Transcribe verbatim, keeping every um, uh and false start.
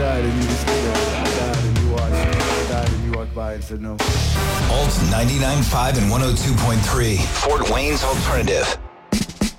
died and you was scared. I died and you watched. I died and you walked by and said no. Alt ninety-nine point five and one oh two point three, Fort Wayne's Alternative.